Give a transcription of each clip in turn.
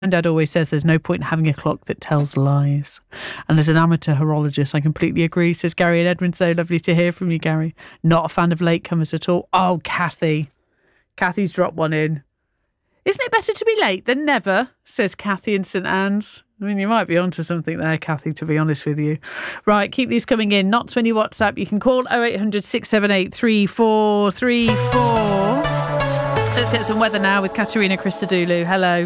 Dad always says there's no point in having a clock that tells lies. And as an amateur horologist, I completely agree, says Gary in Edmonton. So lovely to hear from you, Gary. Not a fan of latecomers at all. Oh, Kathy. Kathy's dropped one in. Isn't it better to be late than never, says Kathy in St Anne's. I mean, you might be onto something there, Kathy, to be honest with you. Right, keep these coming in. Not 20 WhatsApp. You can call 0800 678 3434. Let's get some weather now with Katerina Christodoulou. Hello.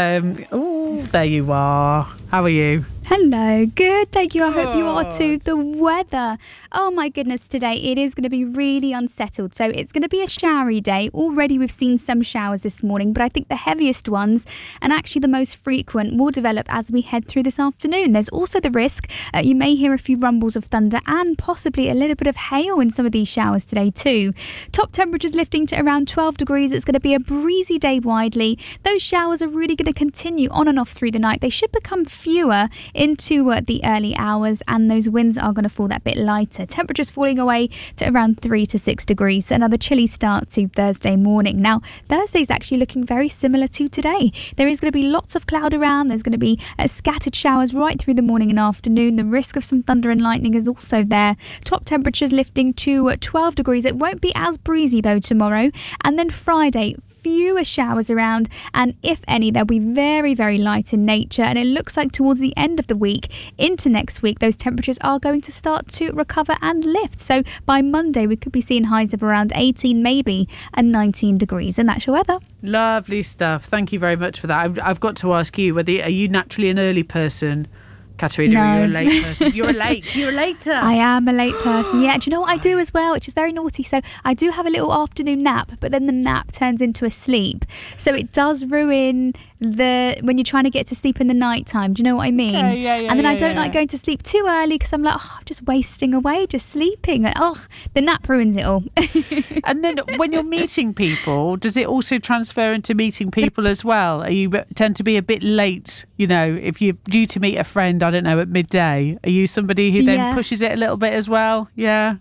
Oh, there you are. How are you? Hello, good, thank you. I hope you are too. The weather, oh my goodness, today it is going to be really unsettled. So it's going to be a showery day. Already we've seen some showers this morning, but I think the heaviest ones and actually the most frequent will develop as we head through this afternoon. There's also the risk you may hear a few rumbles of thunder and possibly a little bit of hail in some of these showers today too. Top temperatures lifting to around 12 degrees. It's going to be a breezy day widely. Those showers are really going to continue on and off through the night. They should become fewer into the early hours, and those winds are going to fall that bit lighter. Temperatures falling away to around 3 to 6 degrees. Another chilly start to Thursday morning. Now, Thursday is actually looking very similar to today. There is going to be lots of cloud around. There's going to be scattered showers right through the morning and afternoon. The risk of some thunder and lightning is also there. Top temperatures lifting to 12 degrees. It won't be as breezy though tomorrow. And then Friday, fewer showers around, and if any, they'll be very, very light in nature. And it looks like towards the end of the week into next week, those temperatures are going to start to recover and lift. So by Monday, we could be seeing highs of around 18, maybe, and 19 degrees. And that's your weather. Lovely stuff. Thank you very much for that. I've got to ask you, are you naturally an early person, Katerina? No. Are you a late person? You're a later. I am a late person. Yeah, do you know what I do as well, which is very naughty? So I do have a little afternoon nap, but then the nap turns into a sleep. So it does ruin when you're trying to get to sleep in the night time. Do you know what I mean? Yeah, and then I don't like going to sleep too early because I'm like, I'm just wasting away, just sleeping. And the nap ruins it all. And then when you're meeting people, does it also transfer into meeting people as well? Are you tend to be a bit late, if you're due to meet a friend, I don't know, at midday? Are you somebody who then pushes it a little bit as well? Yeah.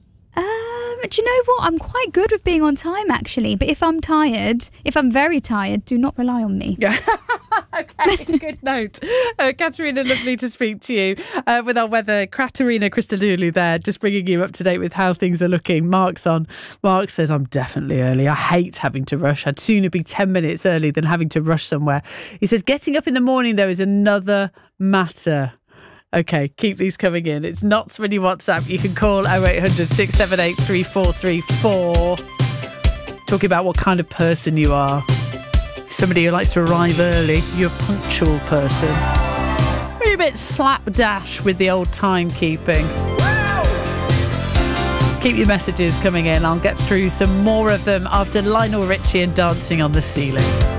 Do you know what? I'm quite good with being on time, actually. But if I'm very tired, do not rely on me. Yeah. Okay, good note. Katerina, lovely to speak to you. With our weather, Katerina Christodoulou there, just bringing you up to date with how things are looking. Mark's on. Mark says, I'm definitely early. I hate having to rush. I'd sooner be 10 minutes early than having to rush somewhere. He says, getting up in the morning, though, is another matter. Okay, keep these coming in. It's not really WhatsApp. You can call 0800 678 3434. Talking about what kind of person you are. Somebody who likes to arrive early. You're a punctual person. Are you a bit slapdash with the old timekeeping? Keep your messages coming in. I'll get through some more of them after Lionel Richie and Dancing on the Ceiling.